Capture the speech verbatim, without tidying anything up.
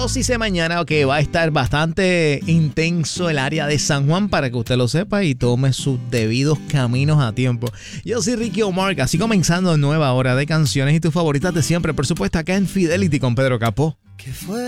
Yo sí sé mañana que va a estar bastante intenso el área de San Juan para que usted lo sepa y tome sus debidos caminos a tiempo. Yo soy Ricky Omar, así comenzando nueva hora de canciones y tus favoritas de siempre, por supuesto, acá en Fidelity con Pedro Capó. ¿Qué fue?